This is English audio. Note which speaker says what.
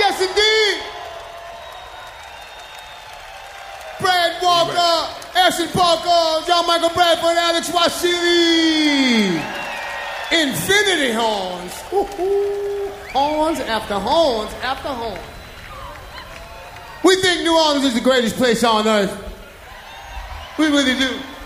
Speaker 1: Yes, indeed. Brad Walker, Ashton Parker, John Michael Bradford, Alex Wasili. Infinity horns. Woo-hoo. Horns after horns after horns. We think New Orleans is the greatest place on earth. We really do.